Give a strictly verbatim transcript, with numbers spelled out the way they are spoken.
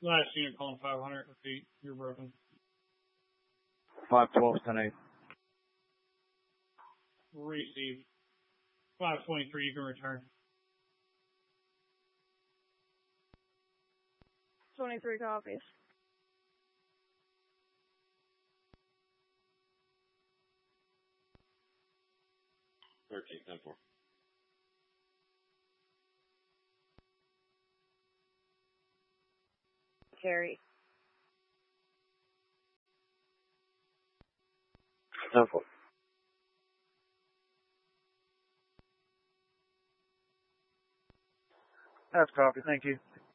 Last unit calling five hundred. Repeat. You're broken. five twelve, ten eight. Receive. five twenty-three, you can return. twenty-three copies. thirteen, ten four. Carry. ten four. That's copy. Thank you.